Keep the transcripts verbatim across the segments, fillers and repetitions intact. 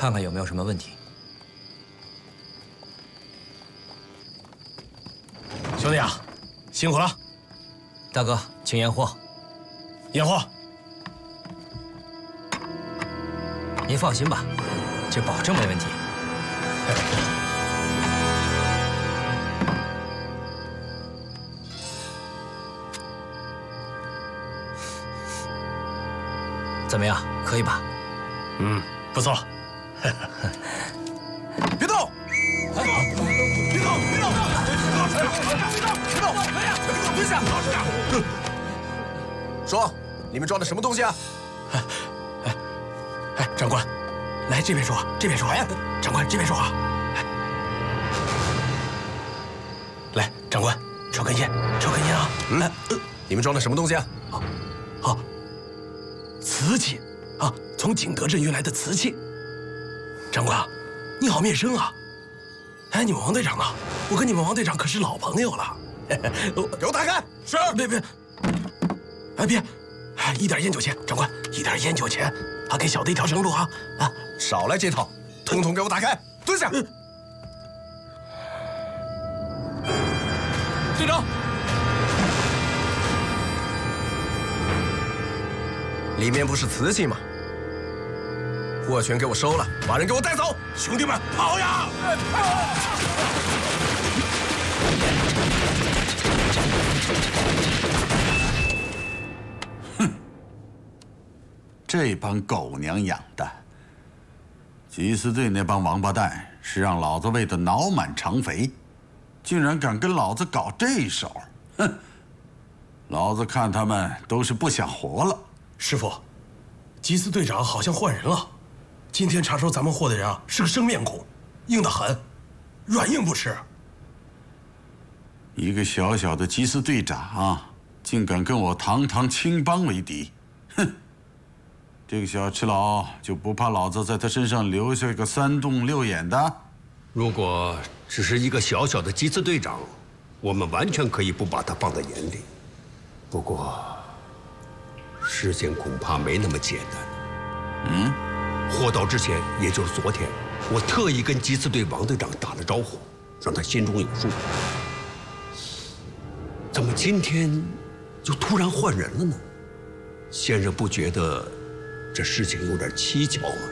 看看有没有什么问题。 兄弟啊，辛苦了。 大哥，请验货。 验货。 您放心吧，这保证没问题。怎么样？可以吧？ 嗯，不错。别动！别动！别动！别动！别动！蹲下！说，里面装的什么东西啊？哎哎哎，长官，来这边说，这边说。哎，长官这边说话。来，长官，抽根烟，抽根烟啊！嗯，里面装的什么东西啊？好，好。瓷器啊，从景德镇运来的瓷器。长官，你好面生啊！哎，你们王队长呢？我跟你们王队长可是老朋友了。给我打开！是，别别，哎别，哎一点烟酒钱，长官，一点烟酒钱啊，给小的一条生路啊啊！少来这套，统统给我打开！蹲下。队长。里面不是瓷器吗？货全给我收了，把人给我带走！兄弟们，跑呀！ 哼，这帮狗娘养的！缉私队那帮王八蛋是让老子喂得脑满肠肥，竟然敢跟老子搞这手！哼，老子看他们都是不想活了。 师傅，缉私队长好像换人了。今天查收咱们货的人啊，是个生面孔，硬得很，软硬不吃。 一个小小的缉私队长啊，竟敢跟我堂堂青帮为敌，哼！这个小赤佬就不怕老子在他身上留下个三洞六眼的？ 如果只是一个小小的缉私队长，我们完全可以不把他放在眼里。不过，事情恐怕没那么简单。 嗯， 货到之前，也就是昨天，我特意跟缉私队王队长打了招呼，让他心中有数。怎么今天就突然换人了呢？先生不觉得这事情有点蹊跷吗？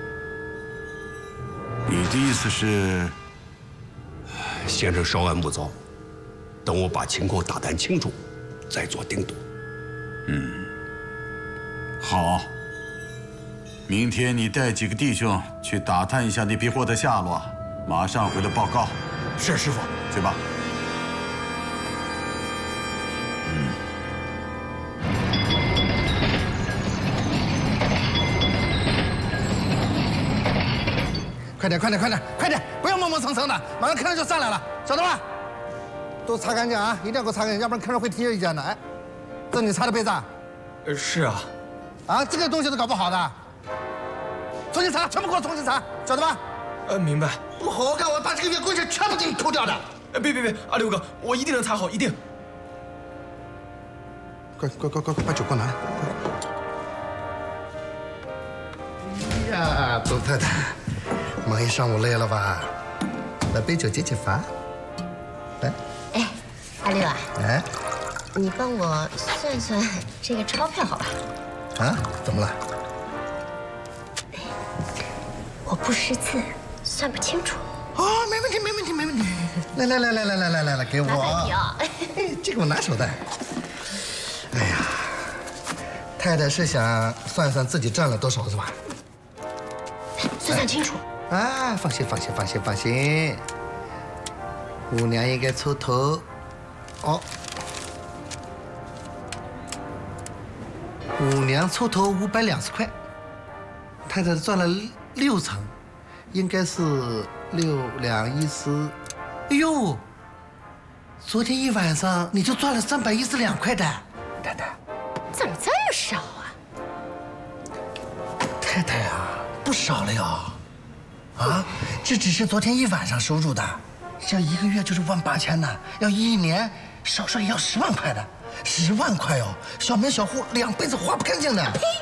你的意思是， 先生稍安勿躁，等我把情况打探清楚，再做定夺。 嗯，好。明天你带几个弟兄去打探一下那批货的下落，马上回来报告。 是，师傅。 去吧。嗯。 快点，快点，快点，快点！不要磨磨蹭蹭的，马上客人就上来了，晓得吧？都擦干净啊，一定要给我擦干净，要不然客人会提意见的。哎，这你擦的杯子啊？ 呃，是啊。 啊，这个东西都搞不好的。重新擦，全部给我重新擦，晓得吧？ 呃，明白。 不好好干，我把这个月工钱全部给你扣掉的。 哎，别别别，阿六哥，我一定能擦好，一定。 快快快快快，把酒给我拿来！哎呀，周太太，忙一上午累了吧？来杯酒解解乏。来。 哎，阿六啊。 哎。 你帮我算算这个钞票好吧？ 啊？怎么了？ 我不识字，算不清楚。 哦，没问题，没问题，没问题。来来来来来来来来来，给我。 麻烦你哦。 这个我拿手的。哎呀，太太是想算算自己赚了多少是吧？ 算算清楚。 啊，放心放心放心放心。五娘应该出头。哦。五娘出头五百两十块。太太赚了六成，应该是六两一十。哎呦，昨天一晚上你就赚了三百一十两块的，太太。 怎么这么少啊？ 太太啊，不少了哟。啊，这只是昨天一晚上收入的，要一个月就是万八千呢，要一年少说也要十万块的。十万块哦，小门小户两辈子花不干净的。